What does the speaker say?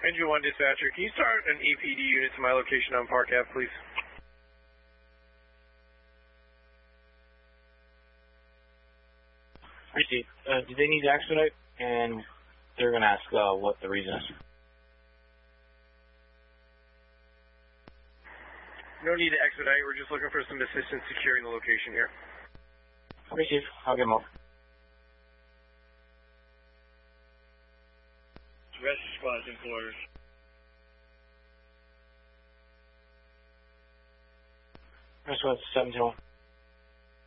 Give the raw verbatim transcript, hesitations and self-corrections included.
Engine one dispatcher, can you start an E P D unit to my location on Park Ave, please? Received. Uh, do they need to expedite? And they're going to ask uh, what the reason is. No need to expedite. We're just looking for some assistance securing the location here. Received. I'll get them over. Rescue squad's in quarters. Rescue squad seven two one.